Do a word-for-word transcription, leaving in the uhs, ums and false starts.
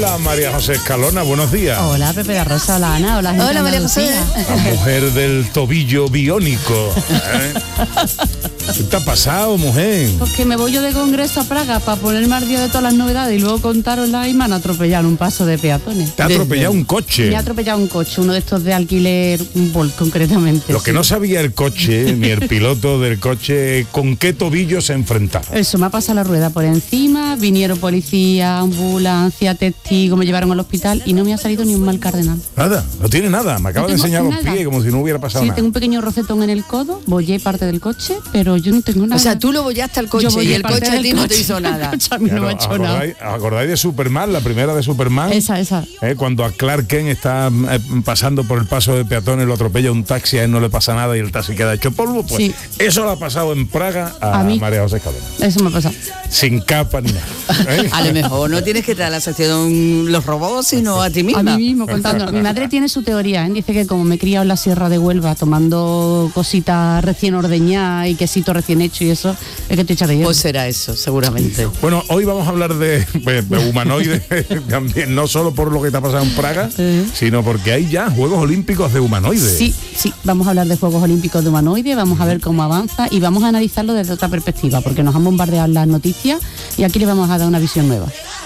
Hola María José Escalona, buenos días. Hola Pepe de Rosa, hola Ana, hola, hola María José. La mujer del tobillo biónico. ¿eh? ¿Qué te ha pasado, mujer? Porque me voy yo de congreso a Praga para ponerme al día de todas las novedades y luego contaroslas y me han atropellado en un paso de peatones. ¿Te ha atropellado Desde... un coche? Me ha atropellado un coche, uno de estos de alquiler, un Volt concretamente. Lo sí. que no sabía el coche, ni el piloto del coche, con qué tobillo se enfrentaba. Eso, me ha pasado la rueda por encima, vinieron policía, ambulancia, testigos, me llevaron al hospital y no me ha salido ni un mal cardenal. Nada, no tiene nada, me acaba no de enseñar nada. los pies como si no hubiera pasado sí, nada. tengo un pequeño rocetón en el codo, bollé parte del coche, pero yo no tengo nada. O sea, tú lo bollaste al coche y el coche a ti no te hizo nada. El coche a mí Claro, no me ha hecho ¿acordáis, nada. ¿Acordáis de Superman, la primera de Superman? Esa, esa. Eh, cuando a Clark Kent está eh, pasando por el paso de peatones, lo atropella un taxi, a él no le pasa nada y el taxi queda hecho polvo, pues Sí. eso lo ha pasado en Praga a, A mí. María José Escalona. Eso me ha pasado. Sin capa ni nada. ¿eh? A lo mejor no tienes que traer a la sección los robots, sino a ti misma. A mí mismo contando. Mi madre tiene su teoría, ¿eh? Dice que como me he criado en la Sierra de Huelva tomando cositas recién ordeñadas y quesito recién hecho y eso, es que estoy hecha de hierro. Pues será eso, seguramente. Bueno, hoy vamos a hablar de, de, de humanoides también, no solo por lo que está pasando en Praga, Sí. sino porque hay ya Juegos Olímpicos de humanoides. Sí, sí, vamos a hablar de Juegos Olímpicos de humanoides, vamos a ver cómo avanza y vamos a analizarlo desde otra perspectiva, porque nos han bombardeado las noticias y aquí le vamos a dar una visión nueva.